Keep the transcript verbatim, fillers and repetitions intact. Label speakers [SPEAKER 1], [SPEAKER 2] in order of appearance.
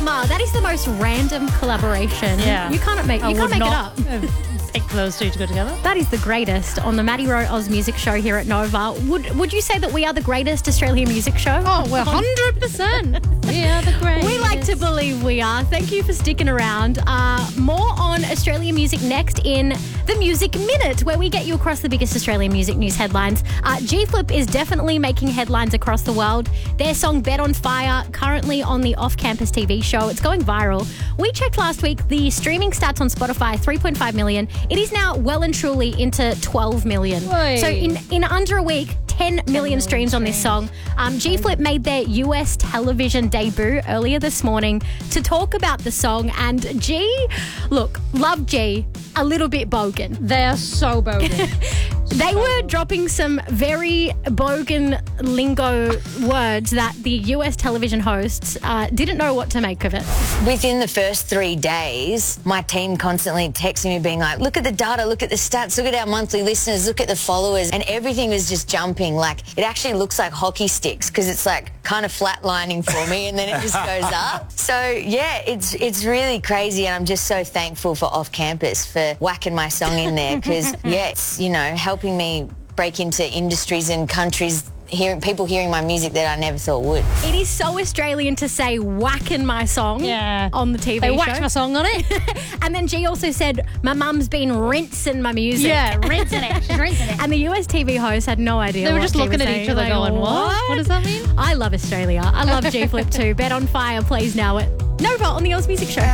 [SPEAKER 1] Mama. That is the most random collaboration.
[SPEAKER 2] Yeah.
[SPEAKER 1] You can't make,
[SPEAKER 2] I
[SPEAKER 1] you can't
[SPEAKER 2] would
[SPEAKER 1] make it
[SPEAKER 2] not
[SPEAKER 1] up.
[SPEAKER 2] have picked those two to go together.
[SPEAKER 1] That is the greatest on the Maddie Rowe Oz Music Show here at Nova. Would Would you say that we are the greatest Australian music show?
[SPEAKER 2] Oh, we're one hundred percent. We are the greatest.
[SPEAKER 1] We like to believe we are. Thank you for sticking around. Uh, more on Australian music next in the Music Minute, where we get you across the biggest Australian music news headlines. Uh, G-Flip is definitely making headlines across the world. Their song Bet on Fire, currently on the off-campus T V show. It's going viral. We checked last week the streaming stats on Spotify, three point five million. It is now well and truly into twelve million.
[SPEAKER 2] Oy.
[SPEAKER 1] So in, in under a week, ten million streams on this song. Um, G-Flip made their U S television debut earlier this morning to talk about the song. And G, look, love G, a little bit bogan.
[SPEAKER 2] They're so bogus.
[SPEAKER 1] They were dropping some very bogan lingo words that the U S television hosts uh, didn't know what to make of it.
[SPEAKER 3] Within the first three days, my team constantly texting me being like, look at the data, look at the stats, look at our monthly listeners, look at the followers, and everything was just jumping. Like, it actually looks like hockey sticks because it's like kind of flatlining for me and then it just goes up. So, yeah, it's it's really crazy, and I'm just so thankful for Off Campus for whacking my song in there because, yeah, it's, you know, helping me break into industries and countries, hearing people hearing my music that I never thought would.
[SPEAKER 1] It is so Australian to say whacking my song
[SPEAKER 2] Yeah.
[SPEAKER 1] on the T V
[SPEAKER 2] They
[SPEAKER 1] show.
[SPEAKER 2] whacked my song on it.
[SPEAKER 1] And then G also said, my mum's been rinsing my music.
[SPEAKER 2] Yeah, rinsing it. She's rinsing it.
[SPEAKER 1] And the U S T V host had no idea.
[SPEAKER 2] They were
[SPEAKER 1] what
[SPEAKER 2] just
[SPEAKER 1] G
[SPEAKER 2] looking
[SPEAKER 1] was
[SPEAKER 2] at
[SPEAKER 1] saying.
[SPEAKER 2] each other
[SPEAKER 1] Like,
[SPEAKER 2] going, what? What does that mean?
[SPEAKER 1] I love Australia. I love G-Flip too. Bet on Fire plays now at Nova on the Oz Music Show.